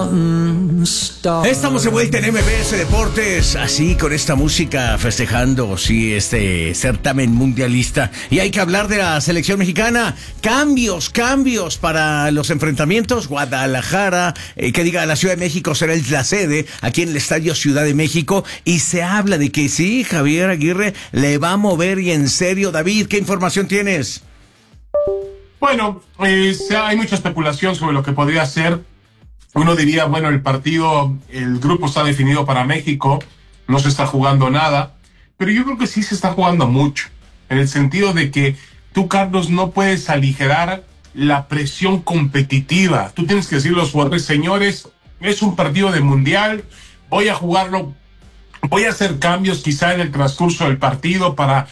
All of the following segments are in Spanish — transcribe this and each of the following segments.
Estamos de vuelta en MBS Deportes, así con esta música festejando, sí, este certamen mundialista. Y hay que hablar de la selección mexicana. Cambios para los enfrentamientos. Guadalajara, que diga, la Ciudad de México será la sede, aquí en el Estadio Ciudad de México. Y se habla de que sí, Javier Aguirre le va a mover, y en serio. David, ¿qué información tienes? Bueno, hay mucha especulación sobre lo que podría ser. Uno diría, bueno, el grupo está definido para México, no se está jugando nada, pero yo creo que sí se está jugando mucho, en el sentido de que tú, Carlos, no puedes aligerar la presión competitiva. Tú tienes que decirle a los jugadores, señores, es un partido de mundial, voy a jugarlo, voy a hacer cambios quizá en el transcurso del partido para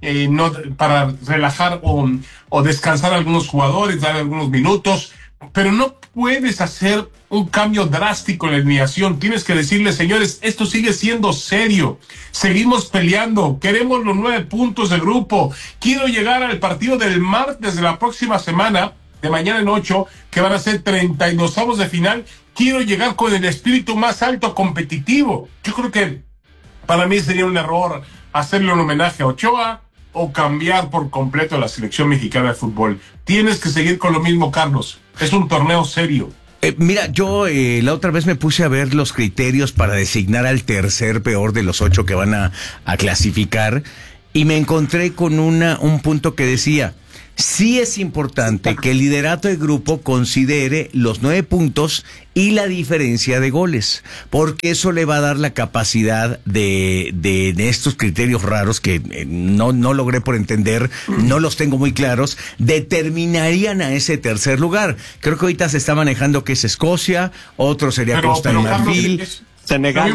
relajar o descansar a algunos jugadores, dar algunos minutos, pero no puedes hacer un cambio drástico en la alineación. Tienes que decirle, señores, esto sigue siendo serio, seguimos peleando, queremos los 9 puntos del grupo, quiero llegar al partido del martes de la próxima semana, de mañana en 8, que van a ser 32avos de final, quiero llegar con el espíritu más alto competitivo. Yo creo que para mí sería un error hacerle un homenaje a Ochoa o cambiar por completo la selección mexicana de fútbol. Tienes que seguir con lo mismo, Carlos. Es un torneo serio. Mira, yo la otra vez me puse a ver los criterios para designar al tercer peor de los 8 que van a clasificar, y me encontré con un punto que decía: sí es importante que el liderato de grupo considere los 9 puntos y la diferencia de goles, porque eso le va a dar la capacidad de estos criterios raros que no logré por entender, no los tengo muy claros, determinarían a ese tercer lugar. Creo que ahorita se está manejando que es Escocia, otro sería Costa de Marfil, Senegal.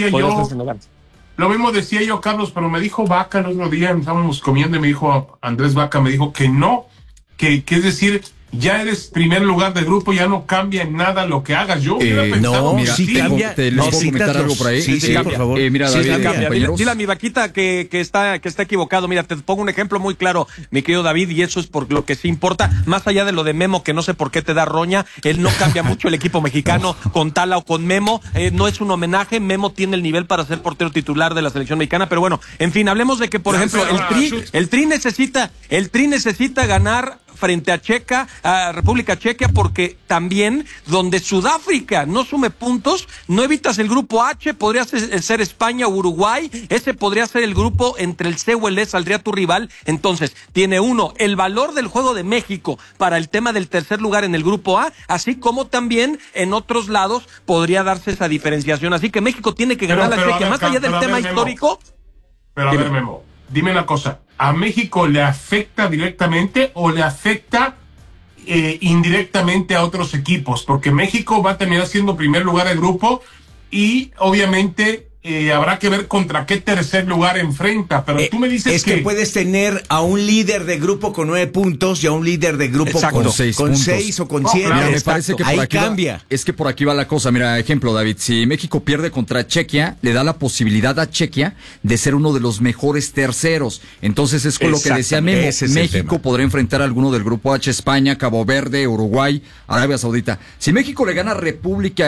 Lo mismo decía yo, Carlos, pero me dijo Vaca el otro día, estábamos comiendo y me dijo, Andrés Vaca me dijo que no, que es decir, ya eres primer lugar de grupo, ya no cambia en nada lo que hagas. Yo hubiera pensado, no, sí cambia. ¿Les puedo comentar algo por ahí? Sí, por favor. Mira, sí, David, dile a mi Vaquita que está equivocado. Mira, te pongo un ejemplo muy claro, mi querido David, y eso es por lo que sí importa, más allá de lo de Memo, que no sé por qué te da roña. Él no cambia mucho el equipo mexicano con Tala o con Memo, no es un homenaje. Memo tiene el nivel para ser portero titular de la selección mexicana, pero bueno, en fin, hablemos de que, por ejemplo, el Tri necesita ganar frente a República Checa, porque también donde Sudáfrica no sume puntos, no evitas el grupo H, podría ser España o Uruguay, ese podría ser el grupo entre el C o el E, saldría tu rival. Entonces, tiene el valor del juego de México para el tema del tercer lugar en el grupo A, así como también en otros lados podría darse esa diferenciación, así que México tiene que ganar la Chequia, más allá del tema histórico. Pero a ver, Memo, dime una cosa, ¿a México le afecta directamente o le afecta indirectamente a otros equipos? Porque México va a terminar siendo primer lugar de grupo y obviamente habrá que ver contra qué tercer lugar enfrenta, pero tú me dices que puedes tener a un líder de grupo con 9 puntos y a un líder de grupo con 6 o con 7. Me parece que por ahí aquí cambia. Es que por aquí va la cosa. Mira, ejemplo, David, si México pierde contra Chequia, le da la posibilidad a Chequia de ser uno de los mejores terceros. Entonces es con lo que decía Memo. México podrá enfrentar a alguno del grupo H: España, Cabo Verde, Uruguay, Arabia Saudita. Si México le gana a República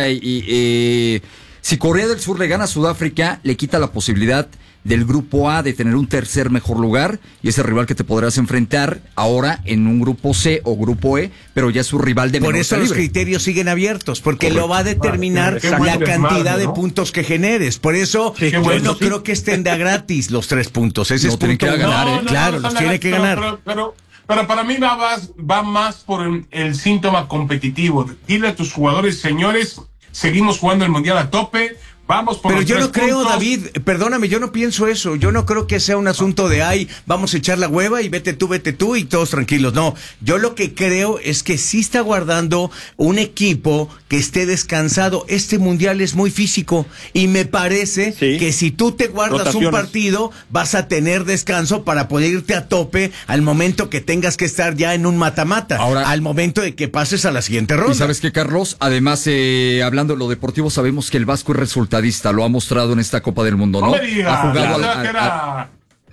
si Corea del Sur le gana a Sudáfrica, le quita la posibilidad del grupo A de tener un tercer mejor lugar, y ese rival que te podrás enfrentar ahora en un grupo C o grupo E, pero ya es un rival de menor calibre. Por eso los criterios siguen abiertos, porque lo va a determinar la cantidad de puntos que generes. Por eso yo no creo que estén de gratis los 3 puntos. Ese es punto que ganar, claro, los tiene que ganar. Pero para mí va más por el síntoma competitivo. Dile a tus jugadores, señores, seguimos jugando el Mundial a tope, vamos por Pero los yo 3 no creo, puntos. David, perdóname, yo no pienso eso. Yo no creo que sea un asunto de, vamos a echar la hueva y vete tú y todos tranquilos. No, yo lo que creo es que sí está guardando un equipo que esté descansado. Este Mundial es muy físico y me parece que si tú te guardas un partido, vas a tener descanso para poder irte a tope al momento que tengas que estar ya en un mata-mata. Ahora, al momento de que pases a la siguiente ronda. ¿Y sabes qué, Carlos? Además, hablando de lo deportivo, sabemos que el Vasco es resultadista, lo ha mostrado en esta Copa del Mundo, ¿no? No me digas, ha jugado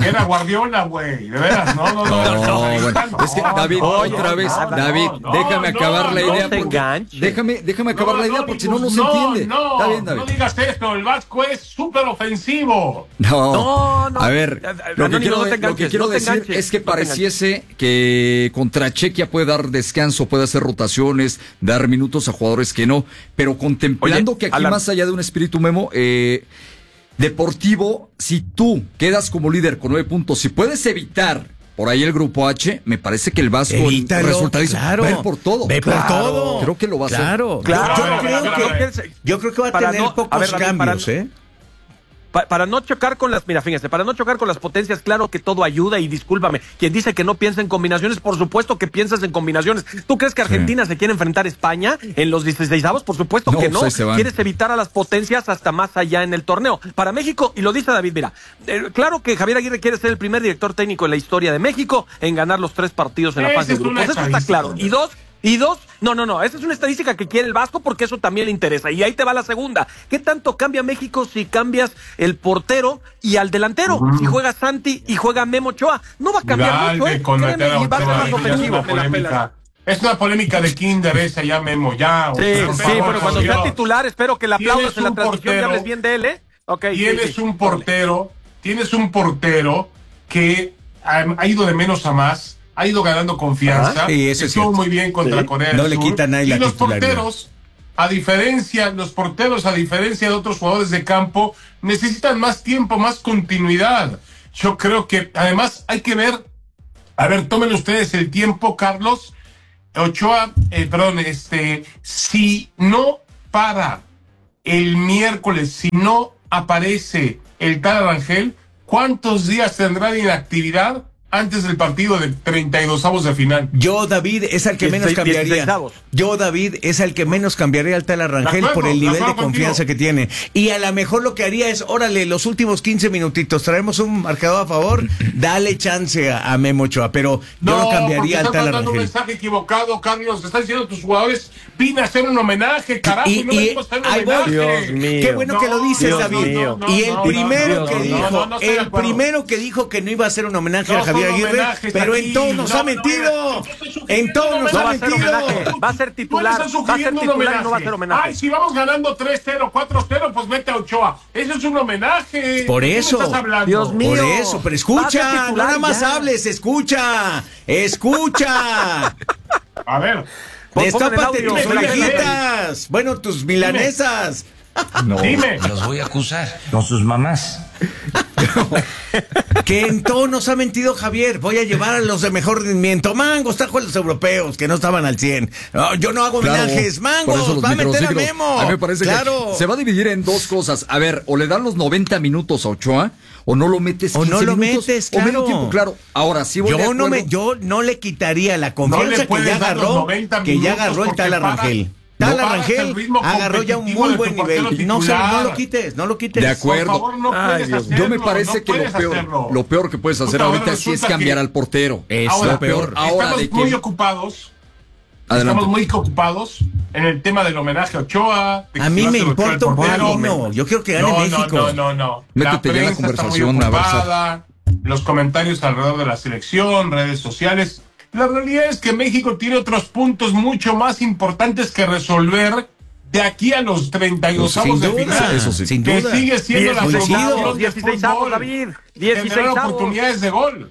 Era Guardiola, güey. De veras, no. Bueno, es que, David, otra vez, David, déjame acabar la idea. Déjame acabar la idea porque si no, no se entiende. Está bien, David. No digas esto, el Vasco es súper ofensivo. No. A ver, lo que quiero decir es que pareciese que contra Chequia puede dar descanso, puede hacer rotaciones, dar minutos a jugadores que no, pero contemplando que aquí más allá de un espíritu, Memo, deportivo, si tú quedas como líder con 9 puntos, si puedes evitar por ahí el grupo H, me parece que el Vasco resultadista va a ir por todo. Ve por todo. Creo que lo va a hacer. Claro. Yo creo que va a tener pocos cambios, Para no chocar con las, fíjense, para no chocar con las potencias, claro que todo ayuda y discúlpame, quien dice que no piensa en combinaciones, por supuesto que piensas en combinaciones. ¿Tú crees que Argentina se quiere enfrentar a España en los 16avos? Por supuesto que no. Quieres evitar a las potencias hasta más allá en el torneo. Para México, y lo dice David, mira, claro que Javier Aguirre quiere ser el primer director técnico en la historia de México en ganar los 3 partidos en la fase de grupos. Eso está claro. Y dos, no, esa es una estadística que quiere el Vasco porque eso también le interesa. Y ahí te va la segunda. ¿Qué tanto cambia México si cambias el portero y al delantero? Si juega Santi y juega Memo Ochoa. No va a cambiar mucho, créeme, y va a ser más ofensivo. Es una polémica de kinder esa ya, Memo, ya. Sí, pero cuando sea titular, espero que la aplaudas en la transmisión y hables bien de él, Okay, tienes un portero que ha ido de menos a más. Ha ido ganando confianza. Sí, eso estuvo muy bien contra Corea del No Sur. le quita nadie la titularidad. Los porteros, a diferencia de otros jugadores de campo, necesitan más tiempo, más continuidad. Yo creo que, además, hay que ver. A ver, tomen ustedes el tiempo, Carlos. Ochoa, si no para el miércoles, si no aparece el tal Rangel, ¿cuántos días tendrá de inactividad antes del partido de 32avos de final? Yo, David, es al que menos cambiaría. Yo, David, es al que menos cambiaría al tal Arrangel por el nivel de confianza que tiene. Y a lo mejor lo que haría es, órale, los últimos 15 minutitos, traemos un marcador a favor, dale chance a Memo Ochoa, pero yo no cambiaría al tal Arrangel. Un mensaje equivocado, Carlos, te están diciendo tus jugadores, vine a hacer un homenaje, carajo, y no venimos a hacer un homenaje. Dios mío. Qué bueno que lo dices, David. Y el primero que dijo que no iba a hacer un homenaje a Javier Aguirre, pero en todo nos ha mentido. En todo nos ha mentido. Va a ser titular. Va a ser titular y no va a ser homenaje. Ay, si vamos ganando 3-0, 4-0, pues mete a Ochoa. Eso es un homenaje. Por eso. ¿Qué estás hablando? Dios mío. Por eso, pero escucha, no nada más hables, escucha. A ver. Destápate tus orejitas. Bueno, tus milanesas. No, dime. Los voy a acusar con sus mamás. Que en todo nos ha mentido Javier. Voy a llevar a los de mejor rendimiento. Mangos, trajo a los europeos que no estaban al 100. No, yo no hago homenajes. Mangos, va a meter a Memo. A mí me parece que se va a dividir en dos cosas. A ver, o le dan los 90 minutos a Ochoa, o no lo metes 15 o no lo minutos, metes, o medio tiempo, claro. Ahora sí voy de acuerdo. Yo no le quitaría la confianza que ya agarró el tal Arrangel. Tal Arrangel agarró ya un muy buen nivel. No lo quites. De acuerdo. Por favor, no puedes hacerlo, yo me parece que lo peor que puedes hacer ahorita sí es cambiar al portero. Es lo peor. Ahora, estamos muy ocupados. Estamos muy ocupados en el tema del homenaje a Ochoa. A mí me importa un pepino. Yo quiero que gane México. No. Métete ya en la conversación, los comentarios alrededor de la selección, redes sociales. La realidad es que México tiene otros puntos mucho más importantes que resolver de aquí a los 32avos de final. Eso sí. Sin duda. Que sigue siendo la solución de 16avos, David. 16 oportunidades de gol.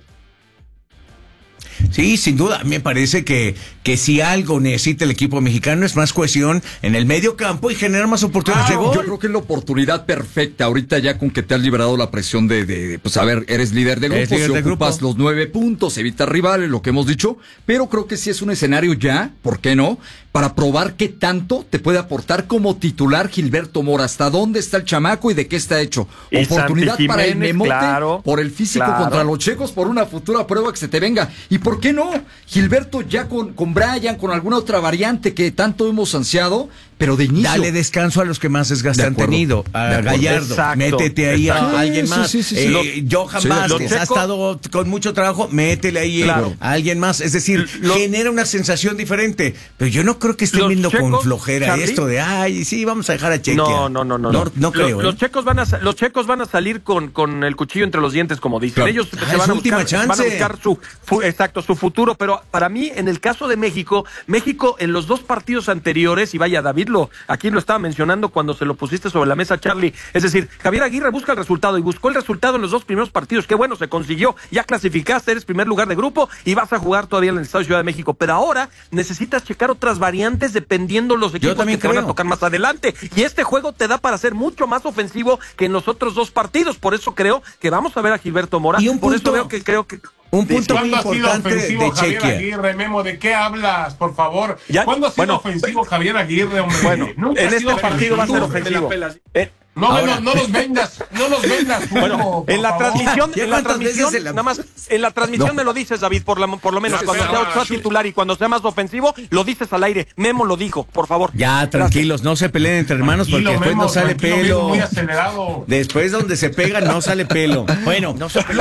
Sí, sin duda. Me parece que si algo necesita el equipo mexicano es más cohesión en el medio campo y generar más oportunidades de gol. Yo creo que es la oportunidad perfecta ahorita ya con que te has liberado la presión de pues a ver, eres líder de grupo, si ocupas los 9 puntos, evitas rivales, lo que hemos dicho, pero creo que sí es un escenario ya, ¿por qué no? Para probar qué tanto te puede aportar como titular Gilberto Mora, hasta dónde está el chamaco y de qué está hecho. Y oportunidad Santi para el Jiménez, Memote, por el físico contra los checos, por una futura prueba que se te venga. ¿Y por qué no? Gilberto ya con Brian, con alguna otra variante que tanto hemos ansiado, pero de inicio. Dale descanso a los que más desgaste han tenido. A Gallardo, métete ahí a alguien más. Johan Vázquez ha estado con mucho trabajo, métele ahí a alguien más. Es decir, genera una sensación diferente. Pero yo no creo que estén viendo con flojera, Charlie, esto de, ay, sí, vamos a dejar a Chequia. No creo. Los checos van a salir con el cuchillo entre los dientes, como dicen. Ellos se van a buscar su futuro. Pero para mí, en el caso de México en los dos partidos anteriores, y vaya, David aquí lo estaba mencionando cuando se lo pusiste sobre la mesa, Charlie, es decir, Javier Aguirre busca el resultado y buscó el resultado en los dos primeros partidos. Qué bueno, se consiguió, ya clasificaste, eres primer lugar de grupo y vas a jugar todavía en el Estado de Ciudad de México, pero ahora necesitas checar otras variantes dependiendo los equipos que te van a tocar más adelante, y este juego te da para ser mucho más ofensivo que en los otros dos partidos. Por eso creo que vamos a ver a Gilberto Mora, por eso creo que un punto muy importante de Javier Aguirre, Memo, ¿de qué hablas, por favor? ¿Cuándo ha sido ofensivo Javier Aguirre, hombre? Bueno, nunca en este partido va a ser ofensivo. No nos vendas. Bueno, en la transmisión, nada más, en la transmisión me lo dices, David, por lo menos cuando sea titular y cuando sea más ofensivo, lo dices al aire. Memo lo dijo, por favor. Ya, tranquilos, no se peleen entre hermanos porque después no sale pelo. Muy acelerado. Después donde se pegan no sale pelo. Bueno,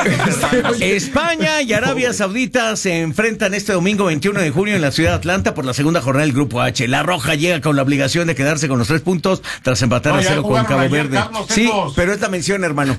España y Arabia Saudita se enfrentan este domingo 21 de junio en la ciudad de Atlanta por la segunda jornada del Grupo H. La Roja llega con la obligación de quedarse con los 3 puntos tras empatar a 0 con Cabo Verde. Sí, pero es la mención, hermano.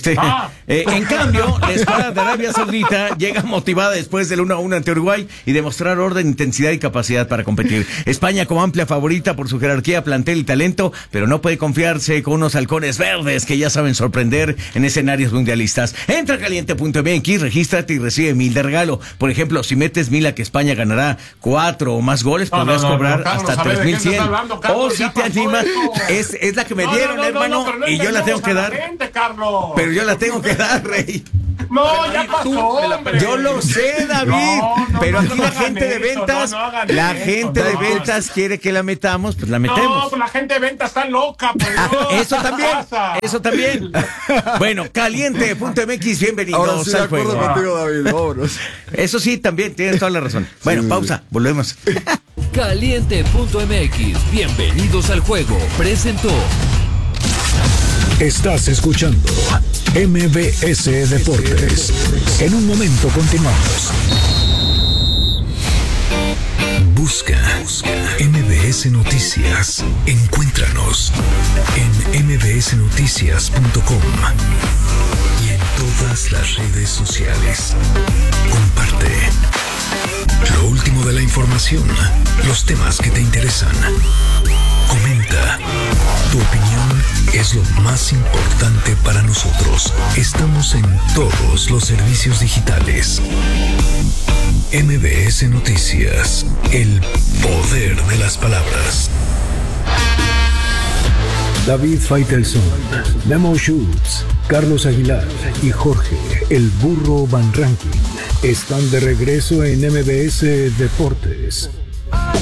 En cambio, la escuadra de Arabia Saudita llega motivada después del 1-1 ante Uruguay y demostrar orden, intensidad y capacidad para competir. España como amplia favorita por su jerarquía, plantel y talento, pero no puede confiarse con unos halcones verdes que ya saben sorprender en escenarios mundialistas. Entra a caliente.mx, regístrate y recibe 1,000 de regalo. Por ejemplo, si metes 1,000 a que España ganará 4 o más goles, podrás cobrar hasta 3,100. O si te animas, es la que me dieron, hermano. Y yo la tengo que dar. Pero yo la tengo que dar, Rey. No, ya pasó. Yo lo sé, David. Pero aquí la gente de ventas, la gente de ventas quiere que la metamos, pues la metemos. No, pues la gente de ventas está loca. Eso también. Bueno, caliente.mx, bienvenidos. Ahora sí, al juego. Contigo, David. Vámonos. Eso sí, también tienes toda la razón. Bueno, pausa, volvemos. Caliente.mx, bienvenidos al juego. Presentó. Estás escuchando MBS Deportes. En un momento continuamos. Busca MBS Noticias. Encuéntranos en mbsnoticias.com y en todas las redes sociales. Comparte lo último de la información, los temas que te interesan. Comenta. Tu opinión es lo más importante para nosotros. Estamos en todos los servicios digitales. MBS Noticias, el poder de las palabras. David Faitelson, Memo Schutz, Carlos Aguilar y Jorge El Burro Van Rankin están de regreso en MBS Deportes.